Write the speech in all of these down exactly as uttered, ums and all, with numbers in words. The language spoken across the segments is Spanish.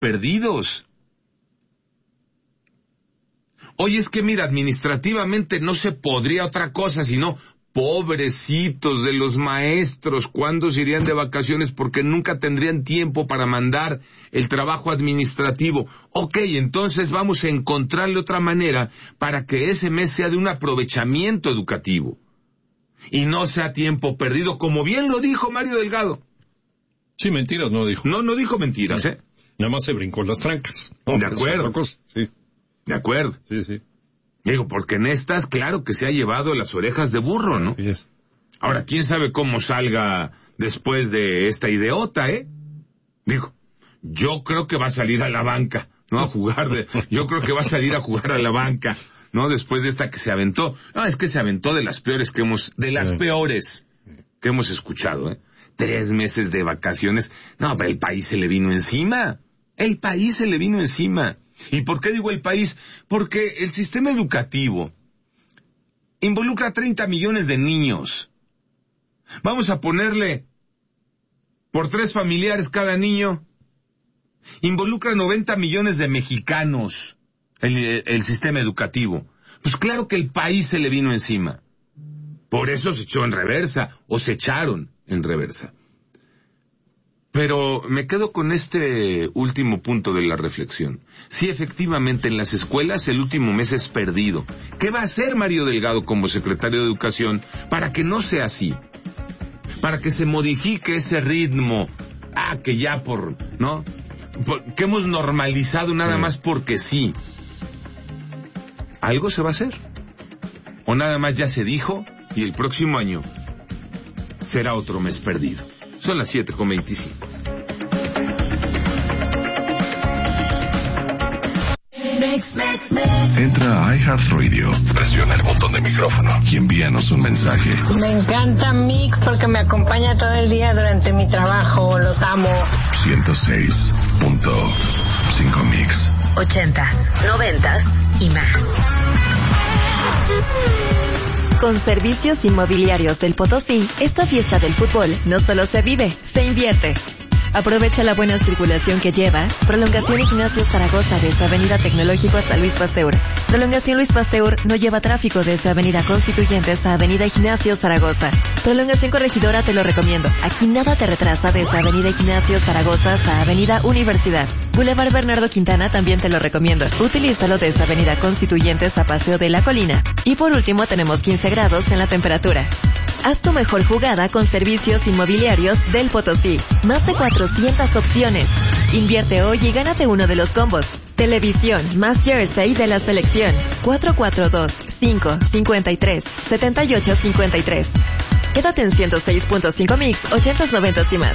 perdidos. Oye, es que mira, administrativamente no se podría otra cosa, sino pobrecitos de los maestros, ¿cuándo se irían de vacaciones? Porque nunca tendrían tiempo para mandar el trabajo administrativo. Ok, entonces vamos a encontrarle otra manera para que ese mes sea de un aprovechamiento educativo y no sea tiempo perdido, como bien lo dijo Mario Delgado. Sí, mentiras no dijo. No, no dijo mentiras, ¿eh? Nada más se brincó las trancas. No, de acuerdo. Sí. De acuerdo. Sí, sí. Digo, porque en estas, claro que se ha llevado las orejas de burro, ¿no? Sí. Ahora, quién sabe cómo salga después de esta ideota, ¿eh? Digo, yo creo que va a salir a la banca, ¿no? A jugar de... Yo creo que va a salir a jugar a la banca, ¿no? Después de esta que se aventó. No, es que se aventó de las peores que hemos... De las sí. peores que hemos escuchado, ¿eh? Tres meses de vacaciones. No, pero el país se le vino encima. El país se le vino encima. ¿Y por qué digo el país? Porque el sistema educativo involucra a treinta millones de niños. Vamos a ponerle por tres familiares cada niño. Involucra noventa millones de mexicanos el, el sistema educativo. Pues claro que el país se le vino encima. Por eso se echó en reversa, o se echaron en reversa. Pero me quedo con este último punto de la reflexión. Sí, efectivamente, en las escuelas el último mes es perdido. ¿Qué va a hacer Mario Delgado como secretario de Educación para que no sea así? Para que se modifique ese ritmo. Ah, que ya por, ¿no? Por, que hemos normalizado nada sí. más porque sí. ¿Algo se va a hacer? ¿O nada más ya se dijo y el próximo año será otro mes perdido? Son las siete con veinticinco. Entra a iHeartRadio, presiona el botón de micrófono y envíanos un mensaje. Me encanta Mix porque me acompaña todo el día durante mi trabajo. Los amo. ciento seis punto cinco Mix. Ochentas, noventas y más. Con Servicios Inmobiliarios del Potosí, esta fiesta del fútbol no solo se vive, se invierte. Aprovecha la buena circulación que lleva Prolongación Ignacio Zaragoza desde Avenida Tecnológico hasta Luis Pasteur. Prolongación Luis Pasteur no lleva tráfico desde Avenida Constituyentes a Avenida Ignacio Zaragoza. Prolongación Corregidora te lo recomiendo. Aquí nada te retrasa desde Avenida Ignacio Zaragoza hasta Avenida Universidad. Boulevard Bernardo Quintana también te lo recomiendo. Utilízalo desde Avenida Constituyentes a Paseo de la Colina. Y por último tenemos quince grados en la temperatura. Haz tu mejor jugada con Servicios Inmobiliarios del Potosí. Más de cuatrocientas opciones. Invierte hoy y gánate uno de los combos. Televisión más jersey de la selección. cuatro cuatro dos, cinco, cinco tres, siete ocho cinco tres. Quédate en ciento seis punto cinco Mix, ochentas, noventas y más.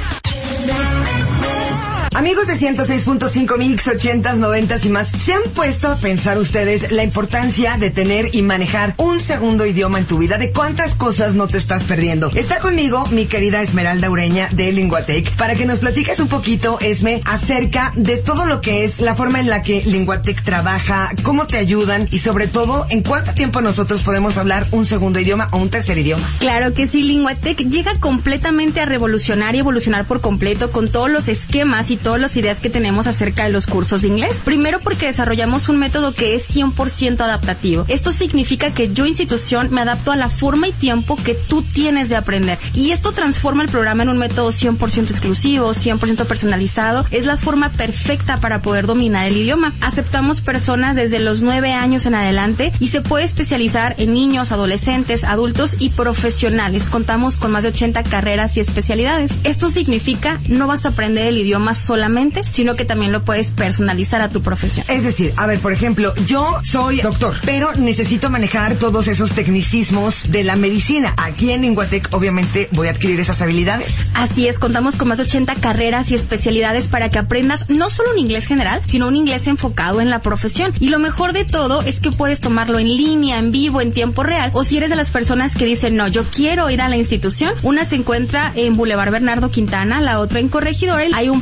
Amigos de ciento seis punto cinco Mix, ochentas, noventas y más, ¿se han puesto a pensar ustedes la importancia de tener y manejar un segundo idioma en tu vida? ¿De cuántas cosas no te estás perdiendo? Está conmigo mi querida Esmeralda Ureña de Linguatec para que nos platiques un poquito, Esme, acerca de todo lo que es la forma en la que Linguatec trabaja, cómo te ayudan y sobre todo, ¿en cuánto tiempo nosotros podemos hablar un segundo idioma o un tercer idioma? Claro que sí, Linguatec llega completamente a revolucionar y evolucionar por completo con todos los esquemas y todas las ideas que tenemos acerca de los cursos de inglés. Primero porque desarrollamos un método que es cien por ciento adaptativo. Esto significa que yo, institución, me adapto a la forma y tiempo que tú tienes de aprender. Y esto transforma el programa en un método cien por ciento exclusivo, cien por ciento personalizado. Es la forma perfecta para poder dominar el idioma. Aceptamos personas desde los nueve años en adelante y se puede especializar en niños, adolescentes, adultos y profesionales. Contamos con más de ochenta carreras y especialidades. Esto significa no vas a aprender el idioma solamente, sino que también lo puedes personalizar a tu profesión. Es decir, a ver, por ejemplo, yo soy doctor, pero necesito manejar todos esos tecnicismos de la medicina. Aquí en Linguatec, obviamente, voy a adquirir esas habilidades. Así es, contamos con más de ochenta carreras y especialidades para que aprendas no solo un inglés general, sino un inglés enfocado en la profesión. Y lo mejor de todo es que puedes tomarlo en línea, en vivo, en tiempo real, o si eres de las personas que dicen, no, yo quiero ir a la institución, una se encuentra en Boulevard Bernardo Quintana, la otra en Corregidora. Hay un punto más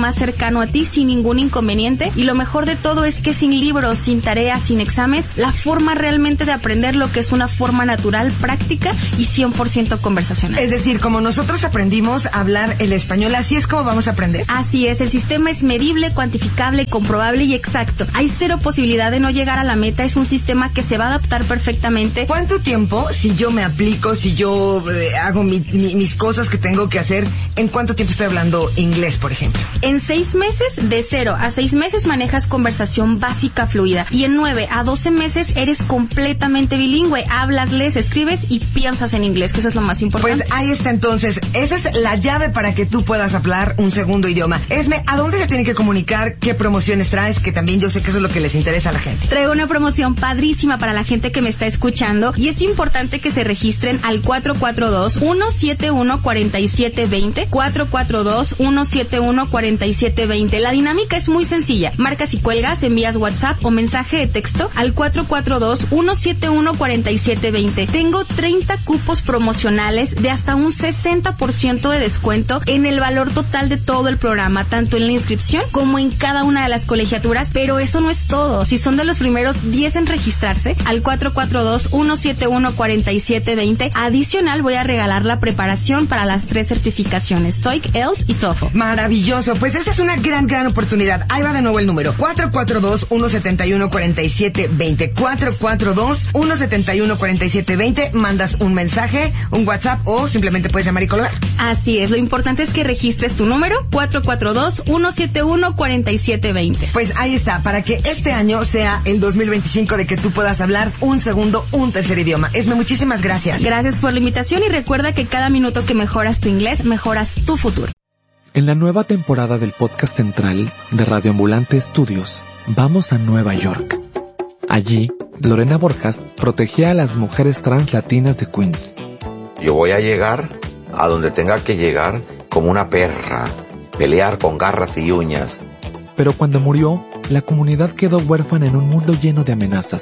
más cercano a ti sin ningún inconveniente, y lo mejor de todo es que sin libros, sin tareas, sin exámenes, la forma realmente de aprender lo que es una forma natural, práctica y cien por ciento conversacional. Es decir, como nosotros aprendimos a hablar el español, así es como vamos a aprender. Así es, el sistema es medible, cuantificable, comprobable y exacto. Hay cero posibilidad de no llegar a la meta, es un sistema que se va a adaptar perfectamente. ¿Cuánto tiempo, si yo me aplico, si yo eh, hago mi, mi, mis cosas que tengo que hacer, en cuánto tiempo estoy hablando inglés, por ejemplo? En seis meses, de cero a seis meses manejas conversación básica fluida, y en nueve a doce meses eres completamente bilingüe, hablas, lees, escribes y piensas en inglés, que eso es lo más importante. Pues ahí está entonces, esa es la llave para que tú puedas hablar un segundo idioma. Esme, ¿a dónde se tiene que comunicar? ¿Qué promociones traes? Que también yo sé que eso es lo que les interesa a la gente. Traigo una promoción padrísima para la gente que me está escuchando, y es importante que se registren al cuatro cuatro dos, uno siete uno, cuatro siete dos cero, cuatro cuatro dos, uno siete uno, cuatro siete dos cero. La dinámica es muy sencilla. Marcas y cuelgas, envías WhatsApp o mensaje de texto al cuatro cuatro dos, uno siete uno, cuatro siete dos cero. Tengo treinta cupos promocionales de hasta un sesenta por ciento de descuento en el valor total de todo el programa, tanto en la inscripción como en cada una de las colegiaturas, pero eso no es todo. Si son de los primeros diez en registrarse, al cuatro cuatro dos, uno siete uno, cuatro siete dos cero, adicional voy a regalar la preparación para las tres certificaciones, TOEIC, I E L T S y TOEFL. Maravilloso, pues esa es una gran, gran oportunidad. Ahí va de nuevo el número, cuatro cuatro dos, uno siete uno, cuatro siete dos cero, cuatro cuatro dos, uno siete uno, cuatro siete dos cero, mandas un mensaje, un WhatsApp o simplemente puedes llamar y colgar. Así es, lo importante es que registres tu número, cuatro cuatro dos, uno siete uno, cuatro siete dos cero. Pues ahí está, para que este año sea el dos mil veinticinco de que tú puedas hablar un segundo, un tercer idioma. Esme, muchísimas gracias. Gracias por la invitación y recuerda que cada minuto que mejoras tu inglés, mejoras tu futuro. En la nueva temporada del podcast central de Radio Ambulante Estudios, vamos a Nueva York. Allí, Lorena Borjas protegía a las mujeres trans latinas de Queens. Yo voy a llegar a donde tenga que llegar como una perra, pelear con garras y uñas. Pero cuando murió, la comunidad quedó huérfana en un mundo lleno de amenazas.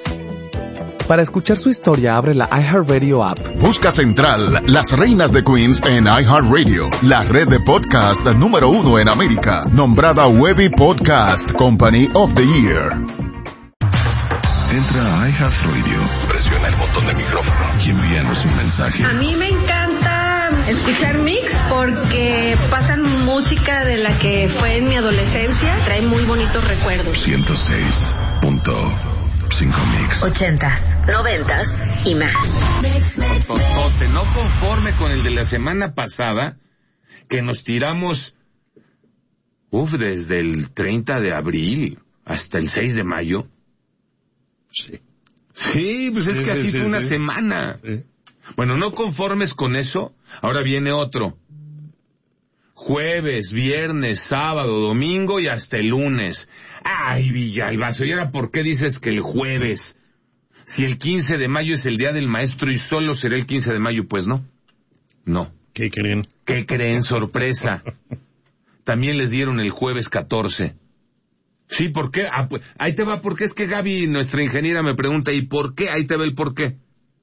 Para escuchar su historia, abre la iHeartRadio app. Busca Central, las reinas de Queens en iHeartRadio, la red de podcast número uno en América, nombrada Webby Podcast Company of the Year. Entra a iHeartRadio, presiona el botón de micrófono y envíanos un mensaje. A mí me encanta escuchar Mix porque pasan música de la que fue en mi adolescencia, trae muy bonitos recuerdos. ciento seis punto cinco Mix. Ochentas, noventas y más. Totote, no conforme con el de la semana pasada, que nos tiramos, uf, desde el treinta de abril hasta el seis de mayo. Sí. Sí, pues es sí, que así sí, fue sí, una sí. semana. Sí. Bueno, no conformes con eso, ahora viene otro. Jueves, viernes, sábado, domingo y hasta el lunes. Ay, Villalbazo, ¿y ahora por qué dices que el jueves? Si el quince de mayo es el día del maestro y solo será el quince de mayo, pues no. No. ¿Qué creen? ¿Qué creen? Sorpresa. También les dieron el jueves catorce. Sí, ¿por qué? Ah, pues, ahí te va, porque es que Gaby, nuestra ingeniera, me pregunta, ¿y por qué? Ahí te va el por qué.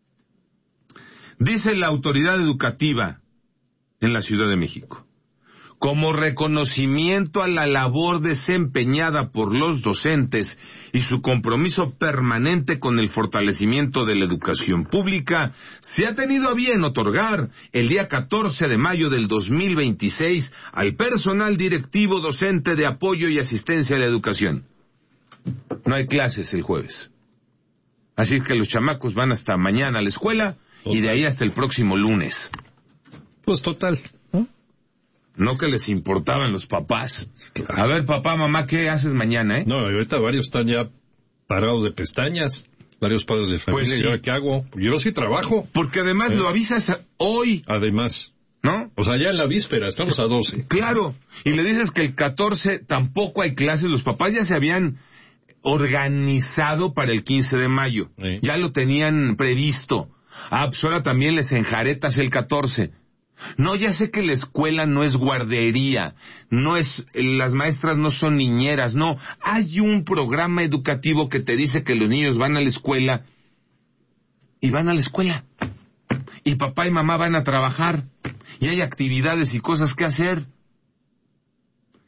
Dice la autoridad educativa en la Ciudad de México: como reconocimiento a la labor desempeñada por los docentes y su compromiso permanente con el fortalecimiento de la educación pública, se ha tenido a bien otorgar el día catorce de mayo del dos mil veintiséis al personal directivo docente de apoyo y asistencia a la educación. No hay clases el jueves. Así es que los chamacos van hasta mañana a la escuela y de ahí hasta el próximo lunes. Pues total, ¿no? No que les importaban los papás. A ver, papá, mamá, ¿qué haces mañana, eh? No, ahorita varios están ya parados de pestañas, varios padres de familia. Pues sí. ¿Y ahora qué hago? Yo sí trabajo. Porque además ¿Eh? lo avisas hoy, Además, ¿no? o sea, ya en la víspera, estamos a doce. Claro. Y le dices que el catorce tampoco hay clases. Los papás ya se habían organizado para el quince de mayo. Sí. Ya lo tenían previsto. Ah, pues ahora también les enjaretas el catorce. No, ya sé que la escuela no es guardería, no es, las maestras no son niñeras, no. Hay un programa educativo que te dice que los niños van a la escuela y van a la escuela. Y papá y mamá van a trabajar y hay actividades y cosas que hacer.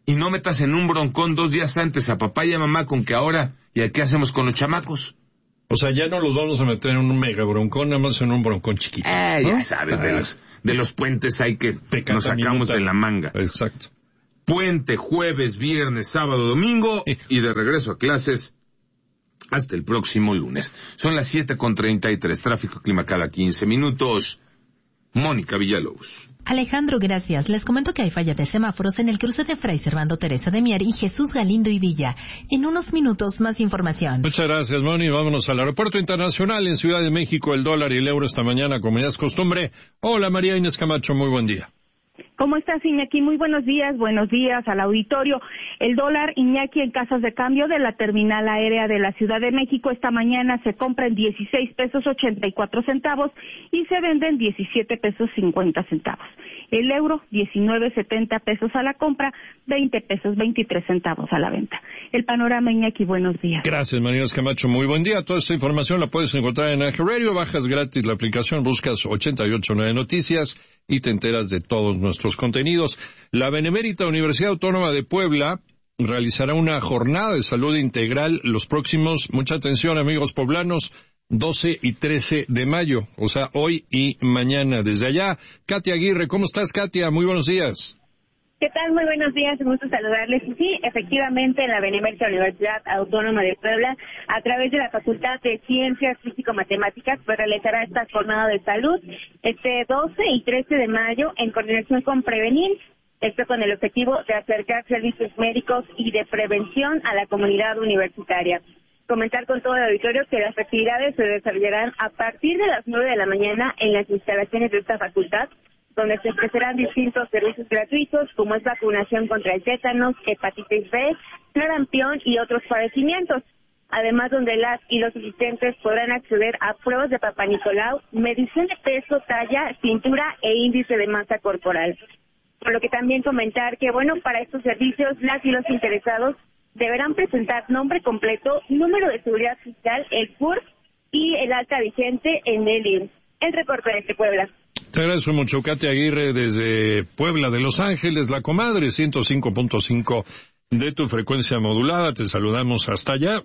y no metas en un broncón dos días antes a papá y a mamá con que ahora, ¿y a qué hacemos con los chamacos? O sea, ya no los vamos a meter en un mega broncón, nada más en un broncón chiquito. Ah, ¿no? ya sabes, de los, de los puentes hay que Pecata nos sacamos minuta. de la manga. Exacto. Puente, jueves, viernes, sábado, domingo, y de regreso a clases hasta el próximo lunes. Son las siete con treinta y tres, tráfico clima cada quince minutos. Mónica Villalobos. Alejandro, gracias. Les comento que hay falla de semáforos en el cruce de Fray Servando Teresa de Mier y Jesús Galindo y Villa. En unos minutos, más información. Muchas gracias, Moni. Vámonos al aeropuerto internacional en Ciudad de México. El dólar y el euro esta mañana, como ya es costumbre. Hola, María Inés Camacho, muy buen día. ¿Cómo estás, Iñaki? Muy buenos días, buenos días al auditorio. El dólar, Iñaki, en casas de cambio de la terminal aérea de la Ciudad de México esta mañana se compra en dieciséis pesos ochenta y cuatro centavos y se vende en diecisiete pesos cincuenta centavos. El euro, diecinueve setenta pesos a la compra, veinte pesos veintitrés centavos a la venta. El panorama, Iñaki, buenos días. Gracias, María Inés Camacho, muy buen día. Toda esta información la puedes encontrar en iHeartRadio. Bajas gratis la aplicación, buscas ochenta y ocho nueve Noticias y te enteras de todos nuestros contenidos. La Benemérita Universidad Autónoma de Puebla realizará una jornada de salud integral los próximos, mucha atención amigos poblanos, doce y trece de mayo, o sea, hoy y mañana. Desde allá, Katia Aguirre, ¿cómo estás, Katia? Muy buenos días. ¿Qué tal? Muy buenos días, un gusto saludarles. Sí, efectivamente, la Benemérita Universidad Autónoma de Puebla, a través de la Facultad de Ciencias Físico-Matemáticas, pues realizará esta jornada de salud este doce y trece de mayo en coordinación con Prevenir, esto con el objetivo de acercar servicios médicos y de prevención a la comunidad universitaria. Comentar con todo el auditorio que las actividades se desarrollarán a partir de las nueve de la mañana en las instalaciones de esta facultad, donde se ofrecerán distintos servicios gratuitos, como es vacunación contra el tétanos, hepatitis B, sarampión y otros padecimientos. Además, donde las y los asistentes podrán acceder a pruebas de Papá Nicolau, medición de peso, talla, cintura e índice de masa corporal. Por lo que también comentar que, bueno, para estos servicios, las y los interesados deberán presentar nombre completo, número de seguridad fiscal, el C U R y el alta vigente en el I M S S. El reporte desde Puebla. Te agradezco mucho, Katia Aguirre, desde Puebla de Los Ángeles, la comadre, ciento cinco punto cinco de tu frecuencia modulada. Te saludamos hasta allá.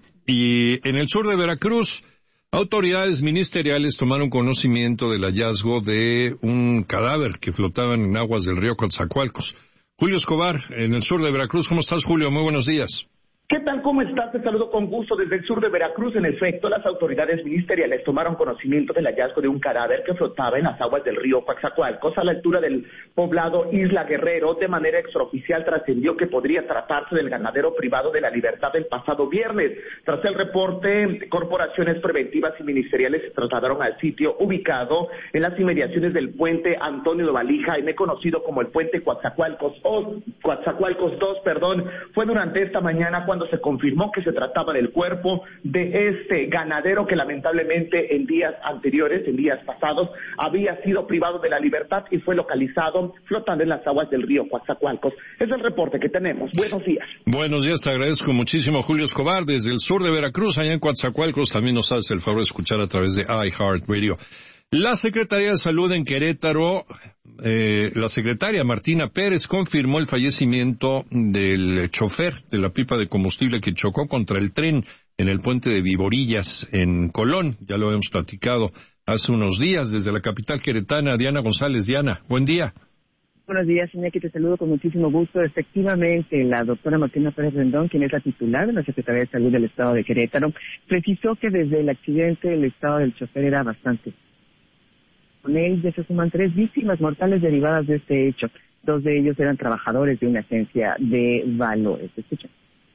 Y en el sur de Veracruz, autoridades ministeriales tomaron conocimiento del hallazgo de un cadáver que flotaba en aguas del río Coatzacoalcos. Julio Escobar, en el sur de Veracruz. ¿Cómo estás, Julio? Muy buenos días. ¿Qué tal? ¿Cómo estás? Te saludo con gusto desde el sur de Veracruz. En efecto, las autoridades ministeriales tomaron conocimiento del hallazgo de un cadáver que flotaba en las aguas del río Coatzacoalcos a la altura del poblado Isla Guerrero. De manera extraoficial trascendió que podría tratarse del ganadero privado de La Libertad del pasado viernes. Tras el reporte, corporaciones preventivas y ministeriales se trasladaron al sitio ubicado en las inmediaciones del puente Antonio de Valija, conocido como el puente Coatzacoalcos, o Coatzacoalcos dos, perdón. Fue durante esta mañana cuando se confirmó que se trataba del cuerpo de este ganadero que lamentablemente en días anteriores, en días pasados, había sido privado de la libertad y fue localizado flotando en las aguas del río Coatzacoalcos. Es el reporte que tenemos. Buenos días. Buenos días, te agradezco muchísimo, Julio Escobar, desde el sur de Veracruz, allá en Coatzacoalcos. También nos hace el favor de escuchar a través de iHeartRadio. La Secretaría de Salud en Querétaro, eh, la secretaria Martina Pérez confirmó el fallecimiento del chofer de la pipa de combustible que chocó contra el tren en el puente de Viborillas en Colón. Ya lo hemos platicado hace unos días desde la capital queretana. Diana González. Diana, buen día. Buenos días, Iñaki, te saludo con muchísimo gusto. Efectivamente, la doctora Martina Pérez Rendón, quien es la titular de la Secretaría de Salud del Estado de Querétaro, precisó que desde el accidente el estado del chofer era bastante. Con él ya se suman tres víctimas mortales derivadas de este hecho. Dos de ellos eran trabajadores de una agencia de valores. Escuchen.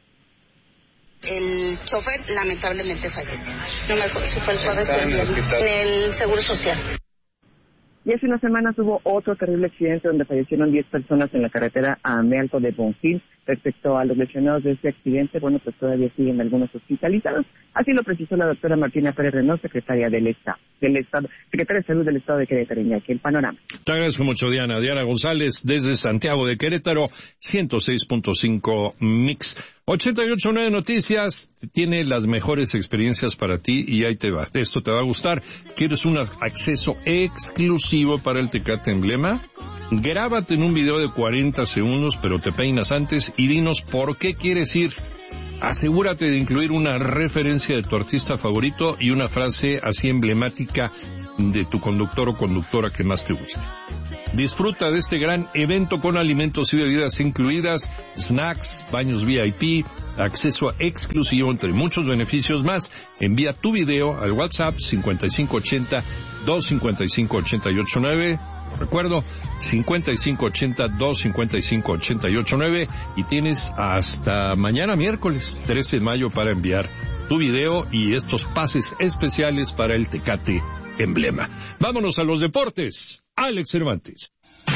El chofer lamentablemente falleció. No me acuerdo si fue el jueves o el viernes. En el Seguro Social. Y hace unas semanas hubo otro terrible accidente donde fallecieron diez personas en la carretera a Amealco de Bonfil. Respecto a los lesionados de este accidente, bueno, pues todavía siguen algunos hospitalizados. Así lo precisó la doctora Martina Pérez Rendón, secretaria del Estado, del Estado, secretaria de Salud del Estado de Querétaro. Y aquí el panorama. Te agradezco mucho, Diana. Diana González, desde Santiago de Querétaro, ciento seis punto cinco Mix. ochenta y ocho punto nueve Noticias tiene las mejores experiencias para ti y ahí te va. Esto te va a gustar. ¿Quieres un acceso exclusivo para el Tecate Emblema? Grábate en un video de cuarenta segundos, pero te peinas antes y dinos por qué quieres ir. Asegúrate de incluir una referencia de tu artista favorito y una frase así emblemática de tu conductor o conductora que más te guste. Disfruta de este gran evento con alimentos y bebidas incluidas, snacks, baños V I P, acceso exclusivo entre muchos beneficios más. Envía tu video al WhatsApp cincuenta y cinco ochenta, doscientos cincuenta y cinco, ochenta y ocho nueve. Recuerdo, cincuenta y cinco ochenta, doscientos cincuenta y cinco, ochenta y ocho nueve y tienes hasta mañana miércoles trece de mayo para enviar tu video y estos pases especiales para el Tecate Emblema. Vámonos a los deportes. Alex Cervantes.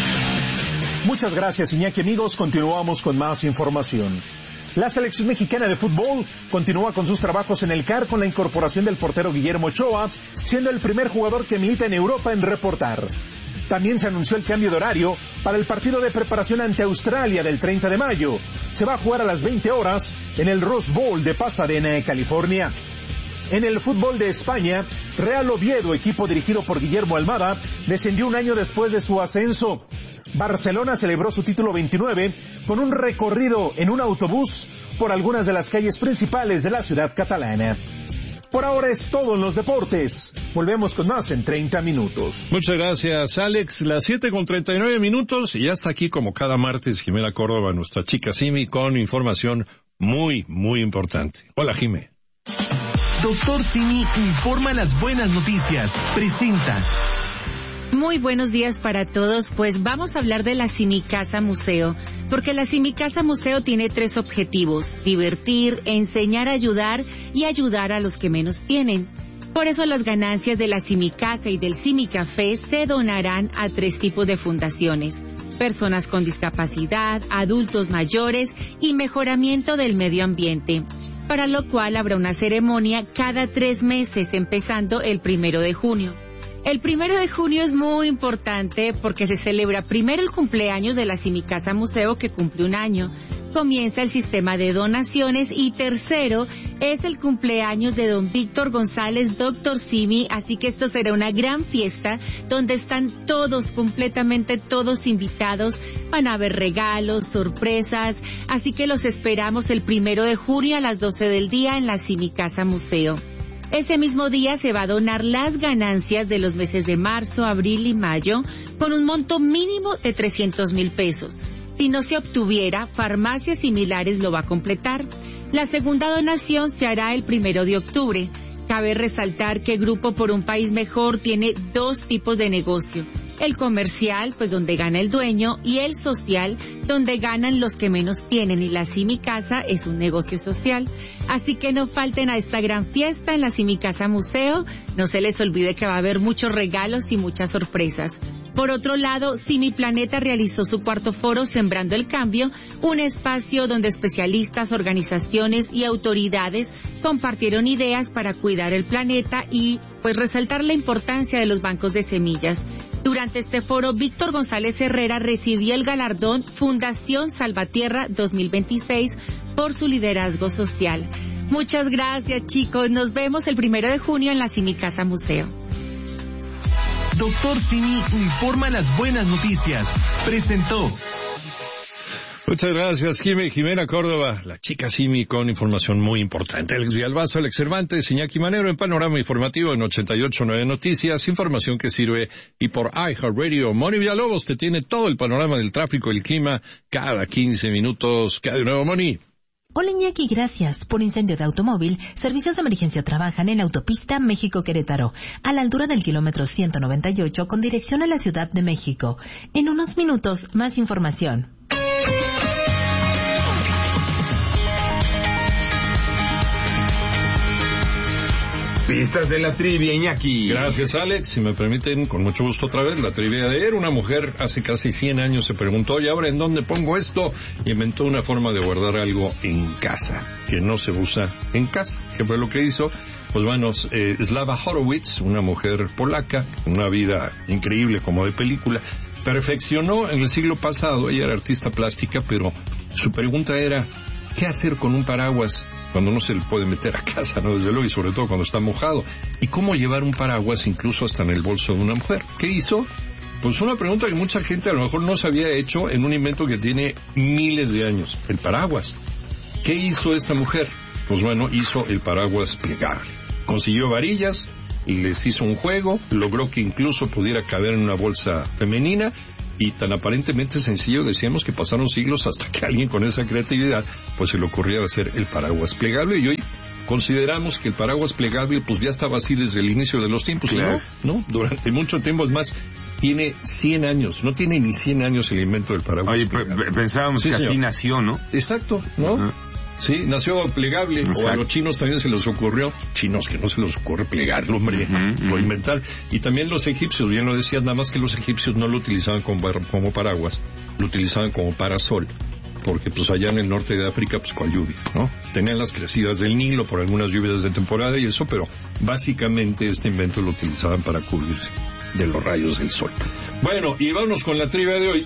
Muchas gracias, Iñaki. Amigos, continuamos con más información. La selección mexicana de fútbol continúa con sus trabajos en el C A R con la incorporación del portero Guillermo Ochoa, siendo el primer jugador que milita en Europa en reportar. También se anunció el cambio de horario para el partido de preparación ante Australia del treinta de mayo. Se va a jugar a las veinte horas en el Rose Bowl de Pasadena, California. En el fútbol de España, Real Oviedo, equipo dirigido por Guillermo Almada, descendió un año después de su ascenso. Barcelona celebró su título veintinueve con un recorrido en un autobús por algunas de las calles principales de la ciudad catalana. Por ahora es todo en los deportes. Volvemos con más en treinta minutos. Muchas gracias, Alex. Las siete con treinta y nueve minutos y ya está aquí como cada martes Jimena Córdoba, nuestra chica Simi, con información muy, muy importante. Hola, Jime. Doctor Simi informa las buenas noticias. Presenta. Muy buenos días para todos, pues vamos a hablar de la Simi Casa Museo, porque la Simi Casa Museo tiene tres objetivos: divertir, enseñar a ayudar y ayudar a los que menos tienen. Por eso las ganancias de la Simi Casa y del Simi Café se donarán a tres tipos de fundaciones: personas con discapacidad, adultos mayores y mejoramiento del medio ambiente, para lo cual habrá una ceremonia cada tres meses, empezando el primero de junio. El primero de junio es muy importante porque se celebra primero el cumpleaños de la Simi Casa Museo, que cumple un año. Comienza el sistema de donaciones y tercero es el cumpleaños de don Víctor González, doctor Simi, así que esto será una gran fiesta donde están todos, completamente todos invitados. Van a haber regalos, sorpresas, así que los esperamos el primero de junio a las doce del día en la Simi Casa Museo. Ese mismo día se va a donar las ganancias de los meses de marzo, abril y mayo con un monto mínimo de trescientos mil pesos. Si no se obtuviera, farmacias similares lo va a completar. La segunda donación se hará el primero de octubre. Cabe resaltar que Grupo por un País Mejor tiene dos tipos de negocio: el comercial, pues donde gana el dueño, y el social, donde ganan los que menos tienen, y la Simi Casa es un negocio social. Así que no falten a esta gran fiesta en la Simi Casa Museo. No se les olvide que va a haber muchos regalos y muchas sorpresas. Por otro lado, Simi Planeta realizó su cuarto foro Sembrando el Cambio, un espacio donde especialistas, organizaciones y autoridades compartieron ideas para cuidar el planeta y pues resaltar la importancia de los bancos de semillas. Durante este foro, Víctor González Herrera recibió el galardón Fundación Salvatierra dos mil veintiséis por su liderazgo social. Muchas gracias, chicos. Nos vemos el primero de junio en la Simi Casa Museo. Doctor Simi informa las buenas noticias. Presentó. Muchas gracias, Jime, Jimena Córdoba, la chica Simi, con información muy importante. Alex Villalbazo, Alex Cervantes, Iñaki Manero en Panorama Informativo en ochenta y ocho punto nueve Noticias, información que sirve, y por iHeartRadio. Moni Villalobos te tiene todo el panorama del tráfico y el clima cada quince minutos. ¿Qué hay de nuevo, Moni? Hola, Iñaki, gracias. Por incendio de automóvil, servicios de emergencia trabajan en la autopista México-Querétaro, a la altura del kilómetro ciento noventa y ocho con dirección a la Ciudad de México. En unos minutos, más información. Pistas de la trivia, Iñaki. Gracias, Alex. Si me permiten, con mucho gusto otra vez, la trivia de ayer. Una mujer hace casi cien años se preguntó, ¿y ahora en dónde pongo esto? Y inventó una forma de guardar algo en casa, que no se usa en casa. ¿Qué fue lo que hizo? Pues bueno, eh, Slava Horowitz, una mujer polaca, una vida increíble como de película, perfeccionó en el siglo pasado, ella era artista plástica, pero su pregunta era, ¿qué hacer con un paraguas cuando no se le puede meter a casa, no? Desde luego, y sobre todo cuando está mojado. ¿Y cómo llevar un paraguas incluso hasta en el bolso de una mujer? ¿Qué hizo? Pues una pregunta que mucha gente a lo mejor no se había hecho en un invento que tiene miles de años, el paraguas. ¿Qué hizo esta mujer? Pues bueno, hizo el paraguas plegable. Consiguió varillas, les hizo un juego, logró que incluso pudiera caber en una bolsa femenina, y tan aparentemente sencillo, decíamos, que pasaron siglos hasta que alguien con esa creatividad pues se le ocurriera hacer el paraguas plegable, y hoy consideramos que el paraguas plegable pues ya estaba así desde el inicio de los tiempos. Claro. ¿No? ¿No? Durante mucho tiempo, es más, tiene cien años, no tiene ni cien años el invento del paraguas. Oye, plegable. pensábamos sí, que señor. Así nació, ¿no? Exacto, ¿no? Uh-huh. Sí, nació plegable. Exacto. O a los chinos también se les ocurrió, chinos que no se les ocurre plegarlo, hombre, uh-huh, o inventar. Y también los egipcios, bien lo decías, nada más que los egipcios no lo utilizaban como, como paraguas, lo utilizaban como parasol, porque pues allá en el norte de África, pues con lluvia, ¿no? Tenían las crecidas del Nilo por algunas lluvias de temporada y eso, pero básicamente este invento lo utilizaban para cubrirse de los rayos del sol. Bueno, y vámonos con la trivia de hoy.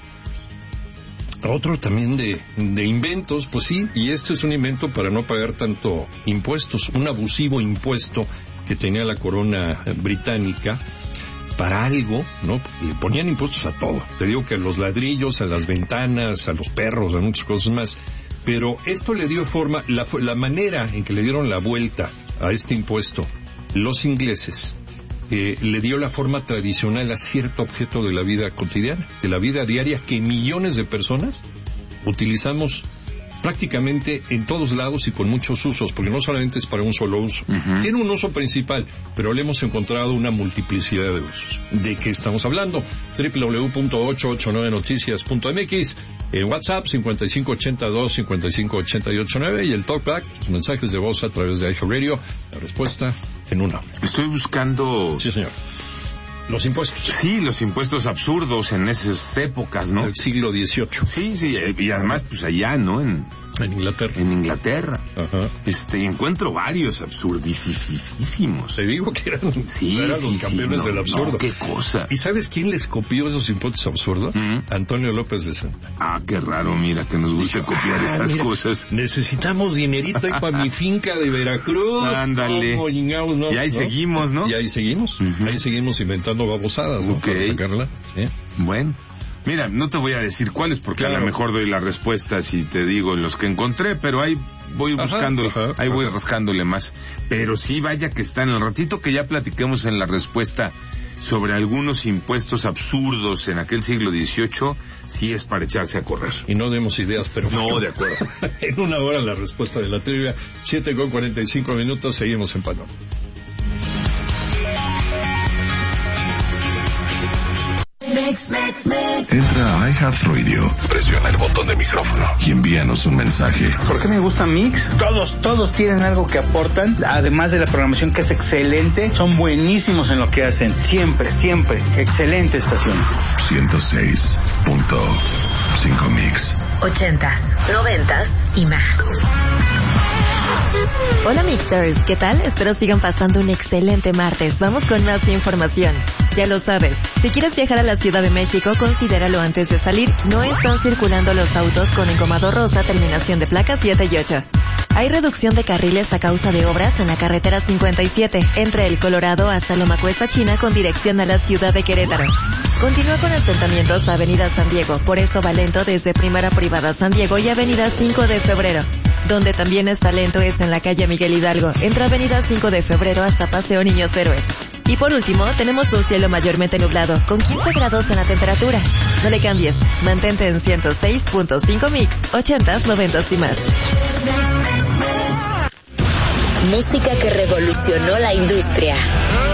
Otro también de, de inventos, pues sí, y este es un invento para no pagar tanto impuestos, un abusivo impuesto que tenía la corona británica para algo, ¿no? Le ponían impuestos a todo. Te digo que a los ladrillos, a las ventanas, a los perros, a muchas cosas más. Pero esto le dio forma, la, la manera en que le dieron la vuelta a este impuesto los ingleses, Eh, le dio la forma tradicional a cierto objeto de la vida cotidiana, de la vida diaria, que millones de personas utilizamos prácticamente en todos lados y con muchos usos, porque no solamente es para un solo uso. Uh-huh. Tiene un uso principal, pero le hemos encontrado una multiplicidad de usos. ¿De qué estamos hablando? doble u doble u doble u punto ochocientos ochenta y nueve noticias punto m x, en WhatsApp cincuenta y cinco ochenta y dos cincuenta y cinco ochenta y ocho nueve, y el talkback, los mensajes de voz a través de iHeartRadio. La respuesta en una. Estoy buscando... Sí, señor. Los impuestos. Sí, los impuestos absurdos en esas épocas, ¿no? Del siglo dieciocho. Sí, sí, y además pues allá, ¿no? En, en Inglaterra. En Inglaterra. Ajá. Este, encuentro varios absurdísimos. Te digo que eran, sí, eran sí, los campeones sí, no, del absurdo. No, qué cosa. ¿Y sabes quién les copió esos impuestos absurdos? ¿Mm? Antonio López de Santa. Ah, qué raro, mira, que nos gusta copiar ah, estas mira, cosas. Necesitamos dinerito ahí para mi finca de Veracruz. Ándale. No, no, y ahí ¿no? seguimos, ¿no? Y ahí seguimos. Uh-huh. Ahí seguimos inventando babosadas, ¿no? Okay. Para sacarla. ¿Eh? Bueno. Mira, no te voy a decir cuáles porque claro. A lo mejor doy la respuesta si te digo los que encontré, pero ahí voy buscando, ajá, ajá, ahí voy ajá. rascándole más. Pero sí, vaya que está en el ratito que ya platiquemos en la respuesta sobre algunos impuestos absurdos en aquel siglo dieciocho, sí es para echarse a correr. Y no demos ideas, pero... No, de acuerdo. En una hora la respuesta de la trivia, siete con cuarenta y cinco minutos, seguimos en Panorama. Mix, mix, mix. Entra a iHeartRadio, presiona el botón de micrófono y envíanos un mensaje. ¿Por qué me gusta Mix? Todos, todos tienen algo que aportan, además de la programación que es excelente, son buenísimos en lo que hacen, siempre, siempre, excelente estación. ciento seis punto cinco Mix. Ochentas, noventas y más. Hola Mixers, ¿qué tal? Espero sigan pasando un excelente martes. Vamos con más información. Ya lo sabes, si quieres viajar a la Ciudad de México, considéralo antes de salir. No están circulando los autos con engomado rosa, terminación de placas siete y ocho. Hay reducción de carriles a causa de obras en la carretera cincuenta y siete, entre el Colorado hasta Loma Cuesta China con dirección a la ciudad de Querétaro. Continúa con asentamientos a Avenida San Diego, por eso va lento desde Primera Privada San Diego y Avenida cinco de febrero. Donde también está lento es en la calle Miguel Hidalgo, entre Avenida cinco de febrero hasta Paseo Niños Héroes. Y por último, tenemos un cielo mayormente nublado, con quince grados en la temperatura. No le cambies, mantente en ciento seis punto cinco Mix, ochentas, noventas y más. Música que revolucionó la industria.